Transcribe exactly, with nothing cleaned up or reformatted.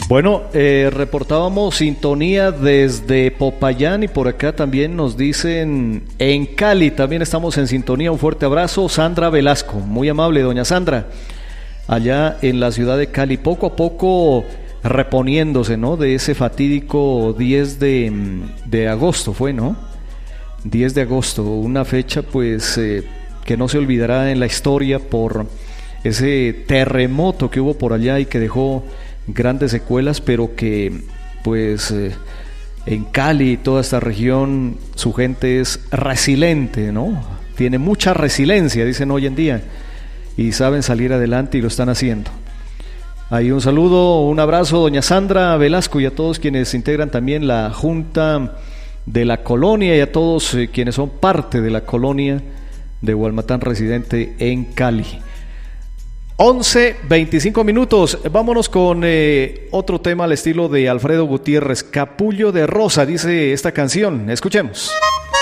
Bueno, eh, reportábamos sintonía desde Popayán y por acá también nos dicen en Cali, también estamos en sintonía. Un fuerte abrazo, Sandra Velasco, muy amable doña Sandra, allá en la ciudad de Cali, poco a poco reponiéndose, ¿no? De ese fatídico diez de, de agosto fue, ¿no? diez de agosto, una fecha pues eh, que no se olvidará en la historia por ese terremoto que hubo por allá y que dejó grandes secuelas, pero que pues eh, en Cali y toda esta región su gente es resiliente, ¿no? Tiene mucha resiliencia, dicen hoy en día, y saben salir adelante y lo están haciendo. Ahí un saludo, un abrazo doña Sandra Velasco y a todos quienes integran también la Junta de la Colonia y a todos eh, quienes son parte de la colonia de Hualmatán residente en Cali. once, veinticinco minutos, vámonos con eh, otro tema al estilo de Alfredo Gutiérrez, Capullo de Rosa, dice esta canción, escuchemos.